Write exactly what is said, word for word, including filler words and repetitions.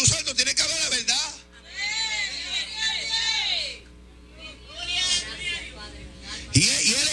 Espíritu Santo, tiene que haber la verdad. Y él, y él